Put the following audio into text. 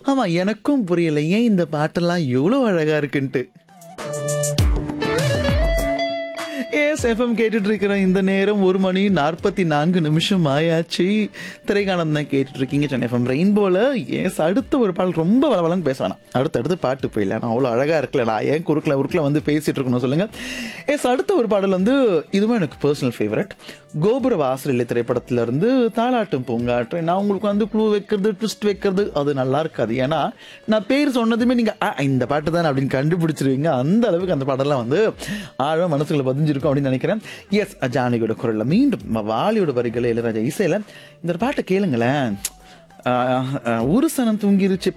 ஆமா, எனக்கும் புரியல. ஏன் இந்த பாட்டெல்லாம் இவ்ளோ அழகா இருக்குன்ட்டு. எஃப்எம் கேட்டுட்டு இருக்கிற இந்த நேரம் 1 மணி 44 நிமிஷம் ஆயாச்சு. திரைக்காலம் தான் கேட்டுட்டு இருக்கீங்க சென்னை எஃப்எம் ரெயின்போல. அடுத்த ஒரு பாடல் ரொம்ப வளவலன்னு பேச வேணாம். அடுத்து பாட்டு போயிடல. நான் அவ்வளோ அழகா இருக்கல. நான் ஏன் குறுக்கில் வந்து பேசிட்டு இருக்கணும் சொல்லுங்க. அடுத்த ஒரு பாடல் வந்து இதுவும் எனக்கு பர்சனல் ஃபேவரட். கோபுர வாசலிலே திரைப்படத்துல இருந்து தாலாட்டும் பூங்காற்று. நான் உங்களுக்கு வந்து க்ளூ வைக்கிறது, ட்விஸ்ட் வைக்கிறது அது நல்லா இருக்காது. ஏன்னா நான் பேர் சொன்னதுமே நீங்க இந்த பாட்டு தானே அப்படின்னு கண்டுபிடிச்சிருவீங்க. அந்த அளவுக்கு அந்த பாடலாம் வந்து ஆழம் மனசுல பதிஞ்சிருக்கும் அப்படின்னு நினைக்கிறேன். எஸ், ஜானகியோட குரல்ல மீண்டும் வாலியோட வரிகளை இளையராஜா இசையில இந்த பாட்டை கேளுங்களேன். ஒரு சனம் தூங்கிருச்சு